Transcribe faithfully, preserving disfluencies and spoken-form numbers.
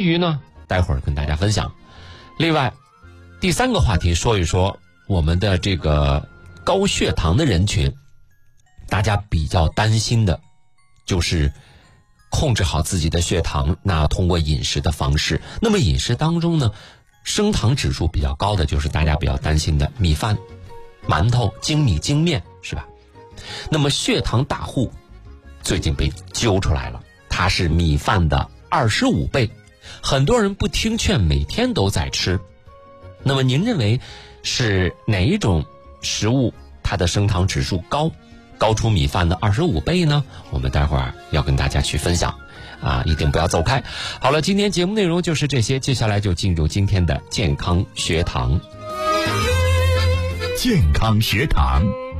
余呢，待会儿跟大家分享。另外，第三个话题说一说我们的这个高血糖的人群，大家比较担心的就是控制好自己的血糖，那通过饮食的方式。那么饮食当中呢，升糖指数比较高的就是大家比较担心的米饭、馒头、精米、精面，是吧？那么血糖大户最近被揪出来了，它是米饭的二十五倍，很多人不听劝，每天都在吃。那么您认为是哪一种食物它的升糖指数高，高出米饭的二十五倍呢？我们待会儿要跟大家去分享啊，一定不要走开。好了，今天节目内容就是这些，接下来就进入今天的健康学堂。 健康学堂。